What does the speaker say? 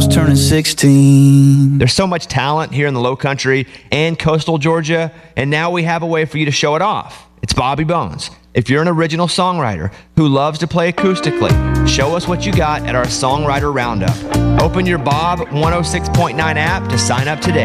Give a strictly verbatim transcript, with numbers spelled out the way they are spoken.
almost turning sixteen. There's so much talent here in the Low Country and coastal Georgia, and now we have a way for you to show it off. It's Bobby Bones. If you're an original songwriter who loves to play acoustically, show us what you got at our Songwriter Roundup. Open your Bob one oh six point nine app to sign up today.